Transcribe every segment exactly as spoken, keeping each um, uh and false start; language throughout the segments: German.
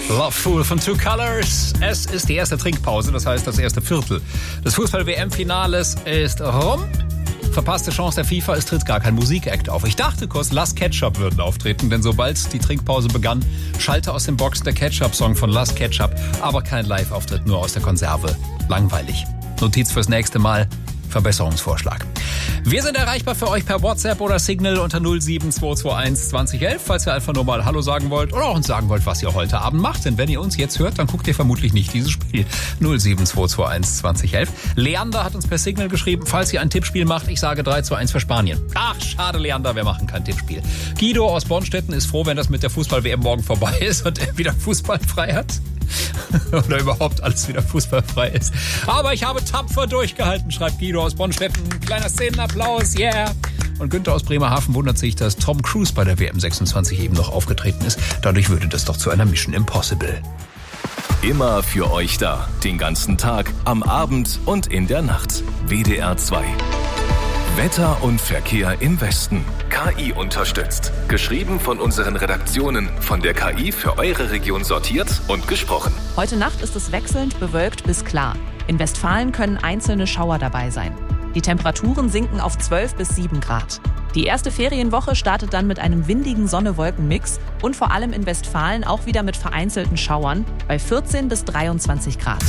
Love Fool von Two Colors. Es ist die erste Trinkpause, das heißt das erste Viertel des Fußball-W M-Finales ist rum. Verpasste Chance der FIFA, es tritt gar kein Musikakt auf. Ich dachte kurz, Last Ketchup würden auftreten, denn sobald die Trinkpause begann, schallte aus den Boxen der Ketchup-Song von Last Ketchup, aber kein Live-Auftritt, nur aus der Konserve. Langweilig. Notiz fürs nächste Mal. Verbesserungsvorschlag. Wir sind erreichbar für euch per WhatsApp oder Signal unter null sieben zwei zwei eins zwanzig elf, falls ihr einfach nur mal Hallo sagen wollt oder auch uns sagen wollt, was ihr heute Abend macht. Denn wenn ihr uns jetzt hört, dann guckt ihr vermutlich nicht dieses Spiel. null sieben zwei zwei eins zwanzig elf. Leander hat uns per Signal geschrieben, falls ihr ein Tippspiel macht, ich sage drei zu eins für Spanien. Ach, schade Leander, wir machen kein Tippspiel. Guido aus Bornstetten ist froh, wenn das mit der Fußball-W M morgen vorbei ist und er wieder fußballfrei hat. Oder überhaupt alles wieder fußballfrei ist. Aber ich habe tapfer durchgehalten, schreibt Guido aus Bonstetten. Kleiner Szenenapplaus, yeah. Und Günther aus Bremerhaven wundert sich, dass Tom Cruise bei der W M sechsundzwanzig eben noch aufgetreten ist. Dadurch würde das doch zu einer Mission Impossible. Immer für euch da. Den ganzen Tag, am Abend und in der Nacht. W D R zwei. Wetter und Verkehr im Westen. K I unterstützt. Geschrieben von unseren Redaktionen. Von der K I für eure Region sortiert und gesprochen. Heute Nacht ist es wechselnd bewölkt bis klar. In Westfalen können einzelne Schauer dabei sein. Die Temperaturen sinken auf zwölf bis sieben Grad. Die erste Ferienwoche startet dann mit einem windigen Sonne-Wolken-Mix und vor allem in Westfalen auch wieder mit vereinzelten Schauern bei vierzehn bis dreiundzwanzig Grad.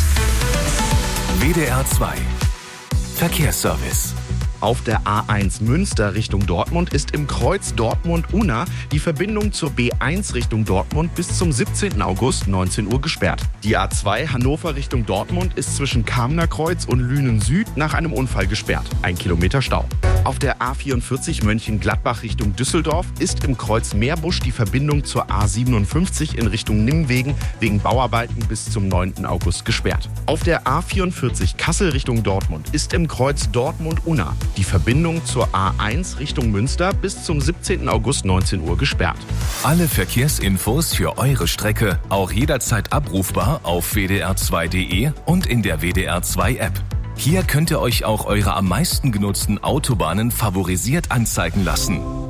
W D R zwei. Verkehrsservice. Auf der A eins Münster Richtung Dortmund ist im Kreuz Dortmund-Unna die Verbindung zur B eins Richtung Dortmund bis zum siebzehnten August neunzehn Uhr gesperrt. Die A zwei Hannover Richtung Dortmund ist zwischen Kamener Kreuz und Lünen Süd nach einem Unfall gesperrt. Ein Kilometer Stau. Auf der A vierundvierzig Mönchengladbach Richtung Düsseldorf ist im Kreuz Meerbusch die Verbindung zur A siebenundfünfzig in Richtung Nimwegen wegen Bauarbeiten bis zum neunten August gesperrt. Auf der A vierundvierzig Kassel Richtung Dortmund ist im Kreuz Dortmund-Unna die Verbindung zur A eins Richtung Münster bis zum siebzehnten August neunzehn Uhr gesperrt. Alle Verkehrsinfos für eure Strecke auch jederzeit abrufbar auf w d r zwei punkt d e und in der W D R zwei App. Hier könnt ihr euch auch eure am meisten genutzten Autobahnen favorisiert anzeigen lassen.